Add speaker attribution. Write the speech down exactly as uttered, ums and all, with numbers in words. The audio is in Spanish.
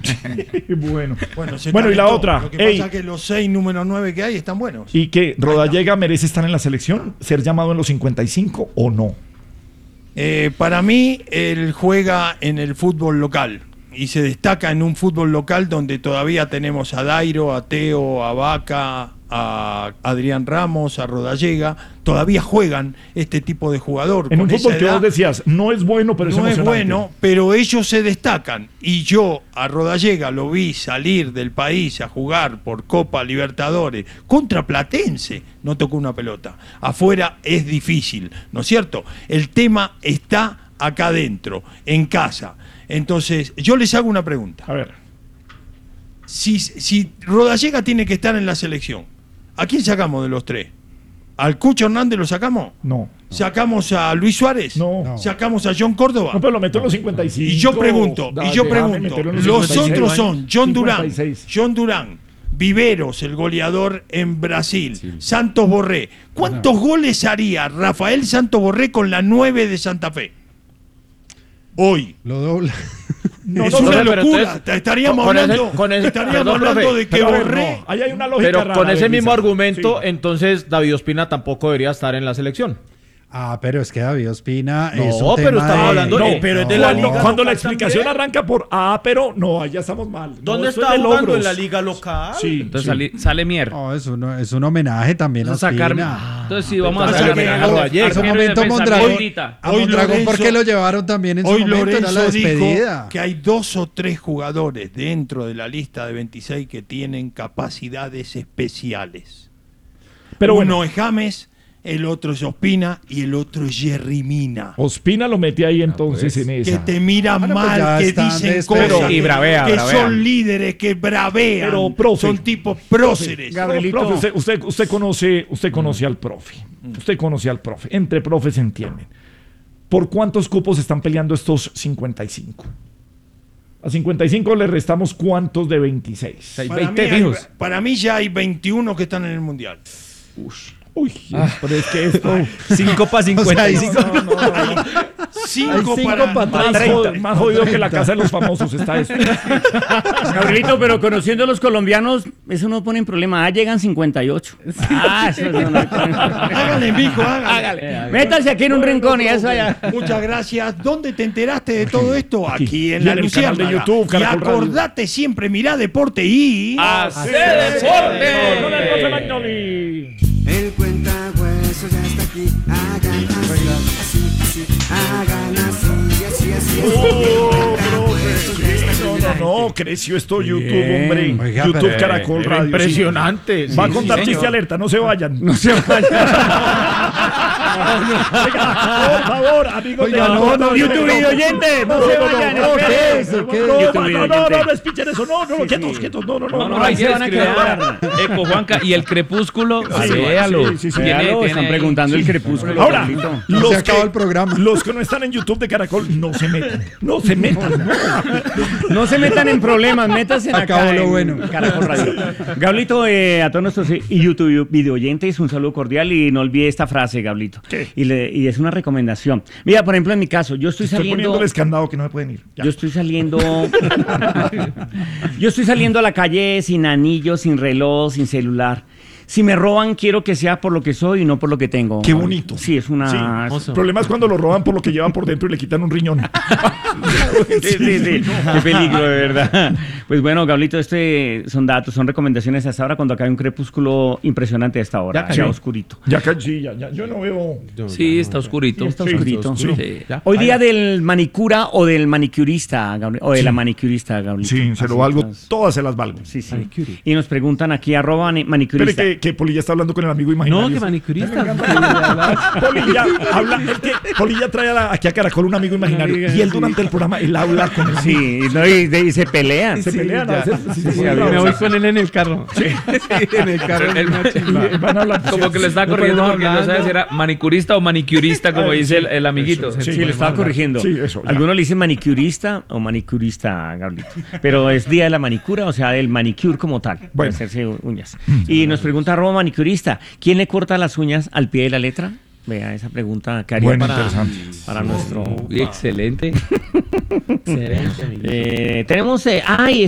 Speaker 1: bueno,
Speaker 2: bueno,
Speaker 1: bueno y la
Speaker 2: todo.
Speaker 1: otra.
Speaker 2: Lo que
Speaker 1: Ey.
Speaker 2: pasa es que los seis número nueve que hay están buenos.
Speaker 1: ¿Y que Rodallega merece estar en la selección? ¿Ser llamado en los cincuenta y cinco o no?
Speaker 2: Eh, para mí, él juega en el fútbol local y se destaca en un fútbol local donde todavía tenemos a Dairo, a Teo, a Vaca, a Adrián Ramos, a Rodallega. Todavía juegan este tipo de jugador.
Speaker 1: En
Speaker 2: con
Speaker 1: un fútbol
Speaker 2: esa
Speaker 1: que
Speaker 2: edad.
Speaker 1: vos decías, no es bueno, pero es
Speaker 2: No es
Speaker 1: emocionante.
Speaker 2: bueno, pero ellos se destacan. Y yo a Rodallega lo vi salir del país a jugar por Copa Libertadores contra Platense. No tocó una pelota. Afuera es difícil, ¿no es cierto? El tema está acá adentro, en casa. Entonces, yo les hago una pregunta.
Speaker 1: A ver.
Speaker 2: Si, si Rodallega tiene que estar en la selección, ¿a quién sacamos de los tres? ¿Al Cucho Hernández lo sacamos?
Speaker 1: No.
Speaker 2: ¿Sacamos a Luis Suárez?
Speaker 1: No.
Speaker 2: ¿Sacamos a John Córdoba?
Speaker 1: No, pero lo meto en los cincuenta y cinco.
Speaker 2: Y yo pregunto,
Speaker 1: Dale,
Speaker 2: y yo
Speaker 1: déjame
Speaker 2: pregunto,
Speaker 1: meterlo en los
Speaker 2: los
Speaker 1: cincuenta y seis.
Speaker 2: otros son John Durán,
Speaker 1: cincuenta y seis.
Speaker 2: John Durán, Viveros, el goleador en Brasil, sí. Santos Borré. ¿Cuántos no. goles haría Rafael Santos Borré con la nueve de Santa Fe? Hoy.
Speaker 3: Lo dobla.
Speaker 2: No, es no, una locura. Entonces, estaríamos con hablando, ese, con ese, estaríamos perdón, hablando de que
Speaker 1: pero
Speaker 2: Borré.
Speaker 1: No, ahí hay una lógica
Speaker 4: pero
Speaker 1: rara,
Speaker 4: con ese mismo
Speaker 1: Lisa.
Speaker 4: argumento,
Speaker 1: sí.
Speaker 4: entonces David Ospina tampoco debería estar en la selección.
Speaker 3: Ah, pero es que David Ospina
Speaker 4: no,
Speaker 3: es un
Speaker 4: pero
Speaker 3: tema
Speaker 4: estaba
Speaker 3: de...
Speaker 4: hablando
Speaker 1: no,
Speaker 4: eh, pero es de la
Speaker 1: cuando,
Speaker 4: liga
Speaker 1: cuando la
Speaker 4: local
Speaker 1: explicación
Speaker 4: también.
Speaker 1: arranca por ah, pero no, allá estamos mal.
Speaker 4: ¿Dónde
Speaker 1: no,
Speaker 4: está jugando en la liga local?
Speaker 1: Sí,
Speaker 5: entonces
Speaker 1: sí.
Speaker 5: sale, sale Mier.
Speaker 3: No, es un, es un homenaje también a
Speaker 5: sacar,
Speaker 3: Ospina.
Speaker 5: entonces sí, vamos
Speaker 3: Entonces,
Speaker 5: a hacer
Speaker 3: que
Speaker 5: a
Speaker 3: Rodallega. En su momento Mondragón, a
Speaker 2: Hoy
Speaker 3: Mondragón
Speaker 2: Lorenzo,
Speaker 3: porque lo llevaron también en su
Speaker 2: hoy
Speaker 3: momento,
Speaker 2: Lorenzo
Speaker 3: era la despedida.
Speaker 2: Dijo que hay dos o tres jugadores dentro de la lista de veintiséis que tienen capacidades especiales.
Speaker 1: Pero
Speaker 2: Uno
Speaker 1: bueno.
Speaker 2: es James, el otro es Ospina y el otro es Jerry Mina.
Speaker 1: Ospina lo metí ahí entonces
Speaker 5: pues,
Speaker 1: en esa.
Speaker 2: Que te miran
Speaker 3: bueno,
Speaker 2: mal,
Speaker 3: pues
Speaker 2: que
Speaker 3: están
Speaker 2: dicen
Speaker 3: despedidos.
Speaker 2: cosas,
Speaker 4: Y bravea,
Speaker 2: que
Speaker 4: bravea.
Speaker 2: son líderes, que bravean,
Speaker 1: Pero, profe,
Speaker 2: son tipos próceres.
Speaker 1: Gabrielito. Profe, usted, usted, usted conoce, usted conoce mm. al profe. Usted conoce al profe. Entre profes se entienden. ¿Por cuántos cupos están peleando estos cincuenta y cinco? A cincuenta y cinco le restamos cuántos de veintiséis.
Speaker 2: Para,
Speaker 5: veinte
Speaker 2: mí hay,
Speaker 5: fijos.
Speaker 2: para mí ya hay veintiuno que están en el Mundial.
Speaker 1: Ush. Uy, ah, pero es que esto...
Speaker 5: cinco para cincuenta y cinco.
Speaker 1: No, no, no, no, no.
Speaker 2: cinco
Speaker 1: para,
Speaker 2: para
Speaker 1: más, jod, más jodido que la casa de los famosos está esto.
Speaker 6: Gabrielito, pero conociendo a los colombianos, eso no pone en problema. Ah, llegan cincuenta y ocho. Ah, eso no, no
Speaker 2: hágale, mijo, hágale.
Speaker 6: hágale. Métanse aquí en un rincón y eso allá.
Speaker 2: Muchas gracias. ¿Dónde te enteraste de todo esto? Aquí, aquí en la
Speaker 1: en el canal de
Speaker 2: Luciérnaga.
Speaker 1: YouTube,
Speaker 2: y
Speaker 1: Caracol
Speaker 2: acordate
Speaker 1: Radio.
Speaker 2: Siempre, mirá Deporte y...
Speaker 4: ¡Hace deporte!
Speaker 1: Con el profe Magnoli.
Speaker 7: El cuentahuesos ya está aquí. Hagan así, así, así. Hagan así, así, así.
Speaker 1: Oh, no, no, no, creció esto YouTube, hombre.
Speaker 3: Oiga,
Speaker 1: YouTube
Speaker 3: pero,
Speaker 1: Caracol Radio.
Speaker 4: Impresionante.
Speaker 1: Sí. Va
Speaker 4: Sí,
Speaker 1: a contar
Speaker 4: sí,
Speaker 1: chiste
Speaker 4: señor.
Speaker 1: alerta, no se vayan.
Speaker 6: No se vayan.
Speaker 1: Por favor, amigos
Speaker 3: Oiga,
Speaker 1: de
Speaker 3: no, no,
Speaker 6: YouTube video oyente, no se vayan.
Speaker 1: no,
Speaker 6: esperen.
Speaker 1: ¿qué
Speaker 3: eso? ¿Qué?
Speaker 1: No,
Speaker 6: YouTube
Speaker 1: no,
Speaker 6: video
Speaker 1: no, no,
Speaker 6: oyente.
Speaker 1: no, no espichen eso, no, no, quietos, quietos, no, no, no,
Speaker 5: No, no,
Speaker 1: no,
Speaker 5: ahí
Speaker 6: se
Speaker 5: se
Speaker 6: van a
Speaker 5: escribió
Speaker 6: quedar.
Speaker 5: Eco Juanca y el crepúsculo.
Speaker 1: Sí,
Speaker 5: Véalo.
Speaker 1: sí, sí, sí.
Speaker 5: Tiene-
Speaker 6: Véalo,
Speaker 5: tiene
Speaker 6: están
Speaker 5: ahí.
Speaker 6: preguntando el crepúsculo.
Speaker 1: Ahora,
Speaker 6: Gabrielito.
Speaker 3: No
Speaker 1: los
Speaker 3: se acabó
Speaker 1: que,
Speaker 3: el programa.
Speaker 1: los que no están en YouTube de Caracol, no se metan, no se metan. No.
Speaker 6: No se metan en problemas, métanse en
Speaker 3: Acabó
Speaker 6: acá
Speaker 3: lo
Speaker 6: en
Speaker 3: bueno.
Speaker 6: Caracol Radio. Gablito, eh, a todos nuestros eh, YouTube video oyentes, un saludo cordial y no olvide esta frase, Gablito.
Speaker 1: ¿Qué?
Speaker 6: Y, le, y es una recomendación. Mira, por ejemplo, en mi caso, yo estoy,
Speaker 1: Estoy
Speaker 6: saliendo...
Speaker 1: poniéndoles candado que no me pueden ir. Ya.
Speaker 6: Yo estoy saliendo... yo estoy saliendo a la calle sin anillo, sin reloj, sin celular. Si me roban, quiero que sea por lo que soy y no por lo que tengo.
Speaker 1: Qué bonito.
Speaker 6: Sí, es una...
Speaker 1: Sí. El problema es cuando lo roban por lo que llevan por dentro y le quitan un riñón.
Speaker 6: Sí, sí, sí. Qué peligro, de verdad. Pues bueno, Gablito, este son datos, son recomendaciones hasta ahora cuando acá hay un crepúsculo impresionante a esta hora,
Speaker 5: Ya
Speaker 6: ya,
Speaker 5: cayó.
Speaker 6: oscurito.
Speaker 1: Ya, ca- sí, ya, ya, yo no veo.
Speaker 5: Sí, está oscurito.
Speaker 6: Sí, está
Speaker 1: Sí,
Speaker 6: oscurito.
Speaker 1: sí.
Speaker 5: Sí.
Speaker 6: Hoy día del manicura o del manicurista, Gabri- o de
Speaker 1: Sí.
Speaker 6: la manicurista, Gablito.
Speaker 1: Sí, se
Speaker 6: Así
Speaker 1: lo valgo,
Speaker 6: estás.
Speaker 1: todas se las valgo.
Speaker 6: Sí, sí. Y nos preguntan aquí, arroba mani-
Speaker 1: Pero
Speaker 6: manicurista.
Speaker 1: que, que Polilla está hablando con el amigo imaginario.
Speaker 5: No, que manicurista.
Speaker 1: Polilla, habla, el que, Polilla trae a la- aquí a Caracol un amigo imaginario. Y él durante el programa, él habla con el amigo.
Speaker 6: Sí, y, no, y, de- y se pelean.
Speaker 1: Se pelean a veces. Sí, sí, sí,
Speaker 5: Me
Speaker 1: bravo.
Speaker 5: voy con él en el carro. Sí, en el carro.
Speaker 1: Y van a hablar.
Speaker 5: Como que lo estaba corrigiendo porque no sabía si era manicurista o manicurista, como dice el, el amiguito.
Speaker 1: Eso,
Speaker 6: Sí,
Speaker 1: sí,
Speaker 6: lo estaba
Speaker 1: bueno,
Speaker 6: corrigiendo.
Speaker 1: sí, eso, ya.
Speaker 6: Algunos le dicen manicurista o manicurista, Gablito. Pero es día de la manicura, o sea, del manicure como tal.
Speaker 1: Bueno.
Speaker 6: De hacerse uñas. Y nos pregunta arroba manicurista, ¿quién le corta las uñas al pie de la letra? Vea, esa pregunta que haría
Speaker 1: Bueno,
Speaker 6: para,
Speaker 1: interesante.
Speaker 6: para nuestro...
Speaker 5: Uy, excelente. Excelente, amigo.
Speaker 6: Eh, tenemos... Eh, ¡ay!